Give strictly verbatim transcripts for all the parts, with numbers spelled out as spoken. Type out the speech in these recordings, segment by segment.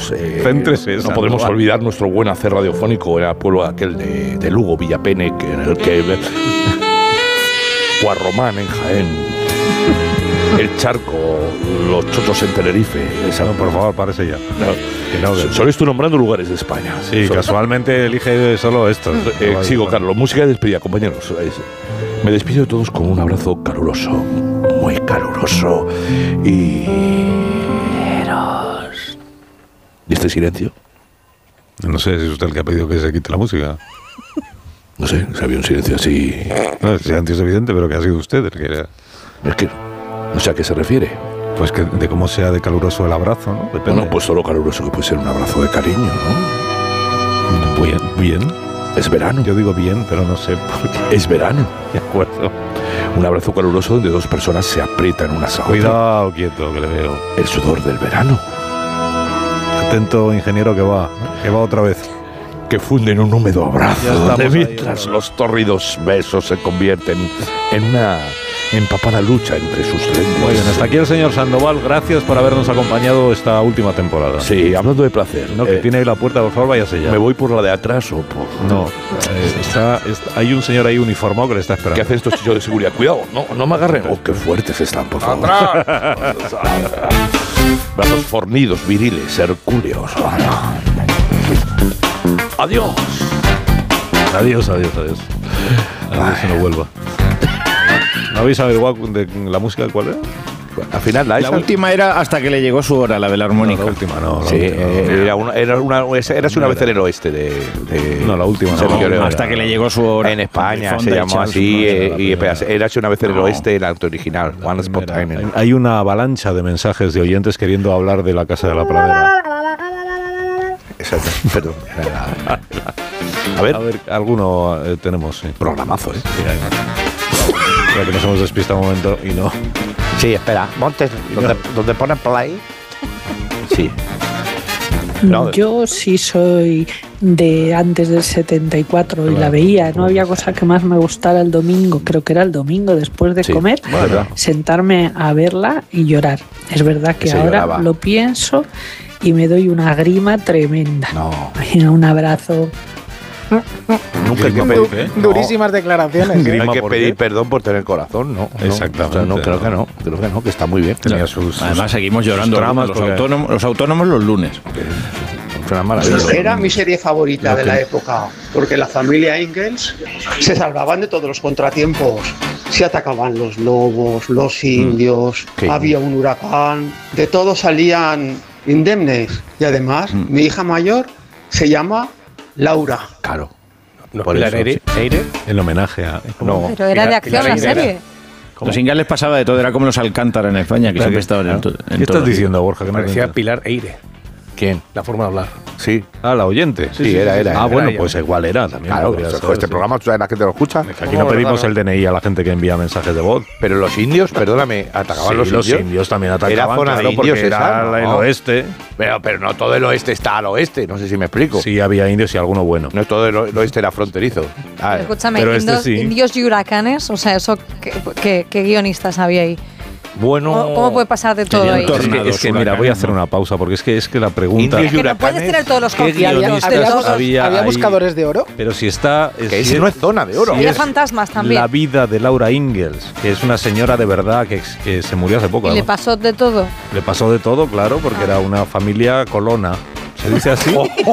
podemos eh, Céntrese, no Sandoval. podemos olvidar nuestro buen hacer radiofónico en el pueblo aquel de, de Lugo, Villapene, que en el que Guarromán en Jaén, el Charco, los Chotos en Tenerife. Esa, No, por favor, párese ya. No, Que no, que- solo estoy nombrando lugares de España. Sí, Solo- casualmente elige solo estos. Eh, sigo, Carlos. Música de despedida, compañeros. Es- Me despido de todos con un abrazo caluroso, muy caluroso y... ¿Y este silencio? No sé si es usted el que ha pedido que se quite la música. No sé, se había un silencio así... No, el silencio es evidente, pero que ha sido usted el que era. Es que no sé a qué se refiere. Pues que de cómo sea de caluroso el abrazo, ¿no? Depende. Bueno, pues solo caluroso que puede ser un abrazo de cariño, ¿no? Bien, bien. Es verano. Yo digo bien, pero no sé por qué. Es verano. De acuerdo. Un abrazo caluroso donde dos personas se aprietan unas a otras. Cuidado, quieto, que le veo. El sudor del verano. Atento, ingeniero, que va. Que va otra vez. Que funden un húmedo abrazo. Ya estamos donde ahí, mientras ¿no? los tórridos besos se convierten en una empapada lucha entre sus lenguas. Muy bien, hasta aquí el señor Sandoval. Gracias por habernos acompañado esta última temporada. Sí, hablando de placer. No, que eh, tiene ahí la puerta, por favor, váyase ya. ¿Me voy por la de atrás o por...? No, eh, está, está- hay un señor ahí uniformado que le está esperando. ¿Qué hacen estos chicos de seguridad? Cuidado, no, no me agarren. Oh, qué fuertes están, por favor. Brazos fornidos, viriles, hercúleos. Adiós. Adiós, adiós, adiós. Adiós, que no vuelva. ¿No habéis averiguado de la música cuál era? Al final, la, La esa- última era hasta que le llegó su hora, la de la armónica. No, la última no. La Sí, última, eh, no. era una, era una, era una vez en el oeste de, de- No, la última no. Sergio No, Leone. hasta que le llegó su hora. En España Fonda se y llamó Charles así, Bronson. eh, y primera. espera, era una vez en el No. oeste el auto original, One Spot Mira, Time. hay- hay una avalancha de mensajes de oyentes queriendo hablar de la Casa de la Pradera. Exacto, perdón. A ver, A ver, alguno eh, tenemos, sí. programazo, ¿eh? Sí, hay más. Creo que nos hemos despistado un momento y no. Sí, espera, Montes, donde, donde pone play. Sí. No, Yo sí soy de antes del setenta y cuatro y Claro. la veía. No había cosa que más me gustara el domingo, creo que era el domingo después de Sí, comer, bueno. sentarme a verla y llorar. Es verdad que Se ahora lloraba. lo pienso y me doy una grima tremenda. No. Ay, un abrazo. Nunca hay que Grima, pedir, ¿por qué? no. Durísimas declaraciones. ¿eh? Grima, Hay que ¿por pedir qué? perdón por tener corazón, ¿no? No, Exactamente. o sea, no, creo que no, creo que no, que está muy bien. Tenía sus, sus- Además, seguimos llorando sus tramas los porque- autónomos, los autónomos los lunes. Es una maravilla. Era mi serie favorita de la época, porque la familia Ingalls se salvaban de todos los contratiempos. Se atacaban los lobos, los indios, Qué había un huracán, de todo salían indemnes. Y además, mi hija mayor se llama Laura. Claro. No, Por Pilar eso, Eire, sí. Eire. en homenaje a. No. Pero era de acción la serie. Los Ingalls pasaba de todo, era como los Alcántara en España, que siempre estaban en, to- en ¿Qué estás todo. diciendo, Borja? Que no Parecía entiendo. Pilar Eire, ¿Quién? la forma de hablar. Sí. Ah, la oyente. Sí, era, era, Ah, era bueno, ella. pues igual era también. Claro, podría este ser, sí. programa, ¿tú sabes la gente lo escucha? Que aquí no pedimos el D N I a la gente que envía mensajes de voz. Pero los indios, perdóname, atacaban Sí, los, los indios. indios también atacaban, Era zona claro, de porque indios era esa, el ¿no? oeste. Pero, pero no todo el oeste está al oeste, no sé si me explico. Sí, había indios y alguno bueno. No todo el, o- el oeste era fronterizo. Ah, Escúchame, Pero este indios, sí. indios y huracanes, o sea, eso, ¿qué, qué, qué guionistas había ahí? bueno. ¿Cómo, cómo puede pasar de todo ahí? Es que, Tornados, es que, mira, huracanes, voy a hacer ¿no? una pausa porque es que es que la pregunta. Indios Es que no puedes huracanes, tener todos los ¿qué Y había, conflictos guionistas de había, todos. había había ahí? buscadores de oro. Pero si está. Que si ese es- no es zona de oro. si Había es fantasmas también. La vida de Laura Ingalls, que es una señora de verdad que, que se murió hace poco. Y le además. pasó de todo. Le pasó de todo, claro, porque era una familia colona. ¿Se dice así?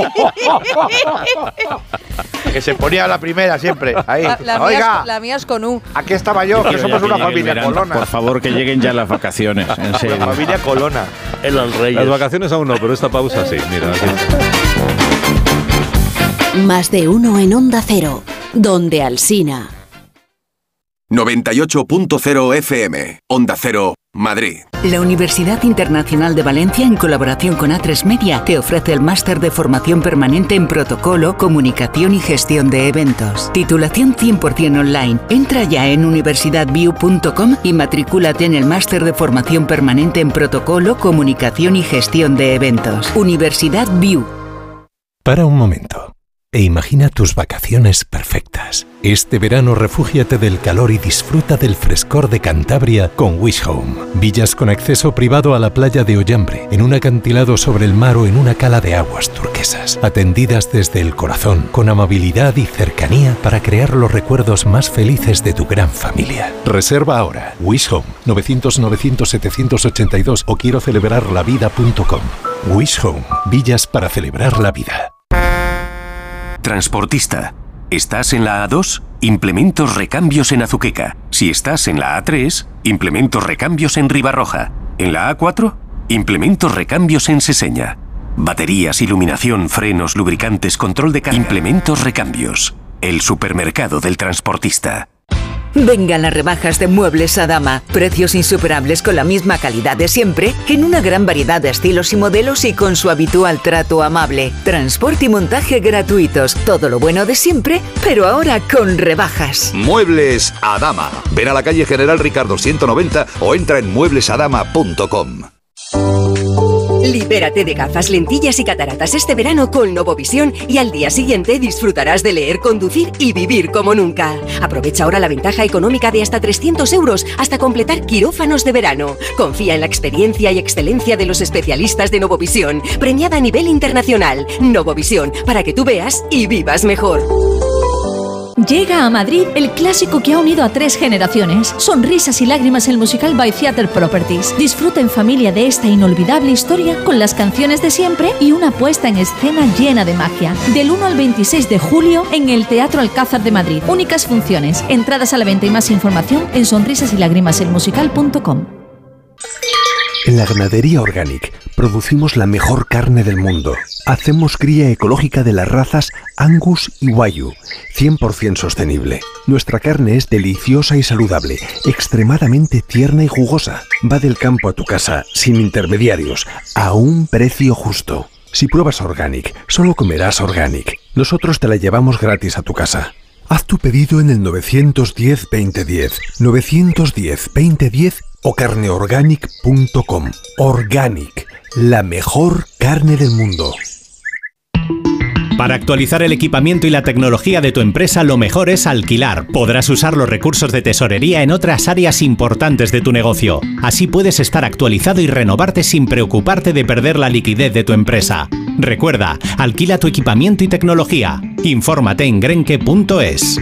Que se ponía la primera siempre. Ahí. La, la mía Oiga, es, la mía es con U. aquí estaba yo, que somos una familia colona. Por favor, que lleguen ya las vacaciones, en serio. Una familia colona. Las vacaciones aún no, pero esta pausa sí. Mira, aquí está. Más de uno en Onda Cero, donde Alsina. noventa y ocho punto cero F M, Onda Cero, Madrid. La Universidad Internacional de Valencia, en colaboración con A tres Media, te ofrece el máster de formación permanente en protocolo, comunicación y gestión de eventos. Titulación cien por ciento online. Entra ya en universidad view punto com y matricúlate en el máster de formación permanente en protocolo, comunicación y gestión de eventos. Universidad View. Para un momento. e imagina tus vacaciones perfectas. Este verano refúgiate del calor y disfruta del frescor de Cantabria con Wish Home. Villas con acceso privado a la playa de Ollambre, en un acantilado sobre el mar o en una cala de aguas turquesas. Atendidas desde el corazón, con amabilidad y cercanía para crear los recuerdos más felices de tu gran familia. Reserva ahora. Wish Home, novecientos novecientos setecientos ochenta y dos o quiero celebrar la vida punto com. Wish Home, villas para celebrar la vida. Transportista. ¿Estás en la A dos? Implementos recambios en Azuqueca. Si estás en la A tres, implementos recambios en Ribarroja. En la A cuatro, implementos recambios en Seseña. Baterías, iluminación, frenos, lubricantes, control de carga. Implementos recambios. El supermercado del transportista. Vengan las rebajas de Muebles Adama. Precios insuperables con la misma calidad de siempre, en una gran variedad de estilos y modelos y con su habitual trato amable. Transporte y montaje gratuitos. Todo lo bueno de siempre, pero ahora con rebajas. Muebles Adama. Ven a la calle General Ricardo ciento noventa o entra en muebles adama punto com. Libérate de gafas, lentillas y cataratas este verano con Novovisión y al día siguiente disfrutarás de leer, conducir y vivir como nunca. Aprovecha ahora la ventaja económica de hasta trescientos euros hasta completar quirófanos de verano. Confía en la experiencia y excelencia de los especialistas de Novovisión, premiada a nivel internacional. Novovisión, para que tú veas y vivas mejor. Llega a Madrid el clásico que ha unido a tres generaciones. Sonrisas y lágrimas, el musical by Theatre Properties. Disfruta en familia de esta inolvidable historia con las canciones de siempre y una puesta en escena llena de magia. Del uno al veintiséis de julio en el Teatro Alcázar de Madrid. Únicas funciones. Entradas a la venta y más información en sonrisas y lágrimas el musical punto com. En la Ganadería Organic producimos la mejor carne del mundo. Hacemos cría ecológica de las razas Angus y Wagyu, cien por ciento sostenible. Nuestra carne es deliciosa y saludable, extremadamente tierna y jugosa. Va del campo a tu casa, sin intermediarios, a un precio justo. Si pruebas Organic, solo comerás Organic. Nosotros te la llevamos gratis a tu casa. Haz tu pedido en el nueve uno cero, veinte diez, nueve uno cero, veinte diez o carne organic punto com. Organic, la mejor carne del mundo. Para actualizar el equipamiento y la tecnología de tu empresa, lo mejor es alquilar. Podrás usar los recursos de tesorería en otras áreas importantes de tu negocio. Así puedes estar actualizado y renovarte sin preocuparte de perder la liquidez de tu empresa. Recuerda, alquila tu equipamiento y tecnología. Infórmate en grenke punto es.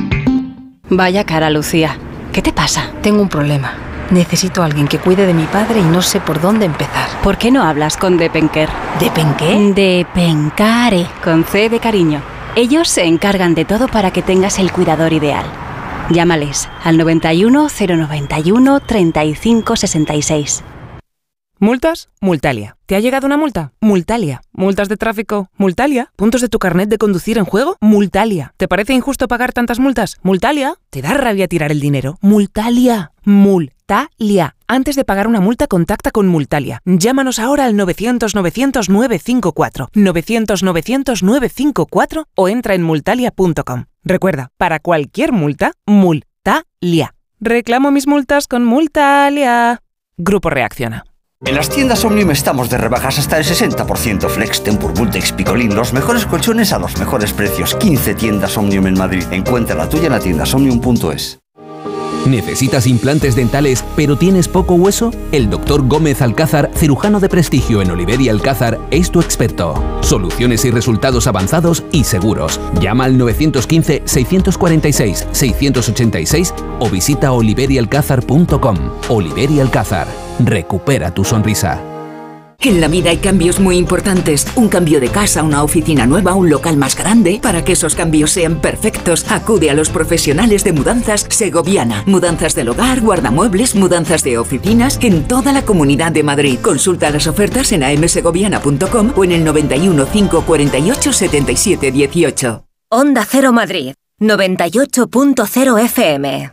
Vaya cara, Lucía. ¿Qué te pasa? Tengo un problema. Necesito a alguien que cuide de mi padre y no sé por dónde empezar. ¿Por qué no hablas con Depenker? ¿Depenqué? Depencare, con C de cariño. Ellos se encargan de todo para que tengas el cuidador ideal. Llámales al noventa y uno, cero noventa y uno, treinta y cinco sesenta y seis. ¿Multas? Multalia. ¿Te ha llegado una multa? Multalia. ¿Multas de tráfico? Multalia. ¿Puntos de tu carnet de conducir en juego? Multalia. ¿Te parece injusto pagar tantas multas? Multalia. ¿Te da rabia tirar el dinero? Multalia. Multalia. Antes de pagar una multa, contacta con Multalia. Llámanos ahora al novecientos, novecientos, novecientos cincuenta y cuatro, novecientos, novecientos, novecientos cincuenta y cuatro o entra en multalia punto com. Recuerda, para cualquier multa, Multalia. Reclamo mis multas con Multalia. Grupo Reacciona. En las tiendas Omnium estamos de rebajas hasta el sesenta por ciento. Flex, Tempur, Bultex, Picolín, los mejores colchones a los mejores precios. quince tiendas Omnium en Madrid. Encuentra la tuya en la tienda omnium punto es. ¿Necesitas implantes dentales pero tienes poco hueso? El doctor Gómez Alcázar, cirujano de prestigio en Oliver y Alcázar, es tu experto. Soluciones y resultados avanzados y seguros. Llama al nueve uno cinco, seis cuatro seis, seis ocho seis o visita oliver y alcázar punto com. Oliver y Alcázar. Recupera tu sonrisa. En la vida hay cambios muy importantes. Un cambio de casa, una oficina nueva, un local más grande. Para que esos cambios sean perfectos, acude a los profesionales de Mudanzas Segoviana. Mudanzas del hogar, guardamuebles, mudanzas de oficinas en toda la Comunidad de Madrid. Consulta las ofertas en a m segoviana punto com o en el noventa y uno, cinco cuarenta y ocho, setenta y siete dieciocho. Onda Cero Madrid, noventa y ocho punto cero F M.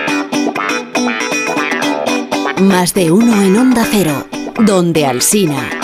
Más de uno en Onda Cero, donde Alsina.